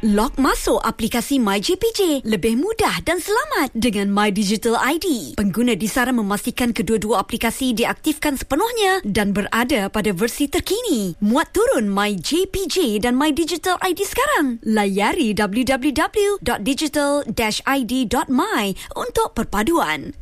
Log masuk aplikasi MyJPJ lebih mudah dan selamat dengan My Digital ID. Pengguna disaran memastikan kedua-dua aplikasi diaktifkan sepenuhnya dan berada pada versi terkini. Muat turun MyJPJ dan My Digital ID sekarang. Layari www.digital-id.my untuk perpaduan.